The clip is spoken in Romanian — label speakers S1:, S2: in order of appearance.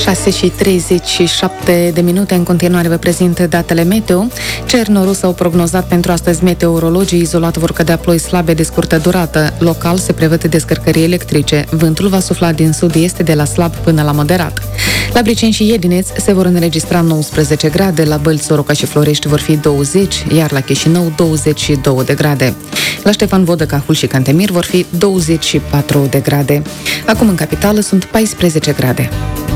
S1: 6:37 în continuare vă prezint datele meteo. Cer noros s-au prognozat pentru astăzi meteorologii. Izolat vor cădea ploi slabe de scurtă durată. Local se prevăd descărcări electrice. Vântul va sufla din sud-est de la slab până la moderat. La Briceni și Iedineț se vor înregistra 19 grade, la Bălți, Soroca și Florești vor fi 20, iar la Chișinău 22 de grade. La Ștefan Vodă, Cahul și Cantemir vor fi 24 de grade. Acum în capitală sunt 14 grade.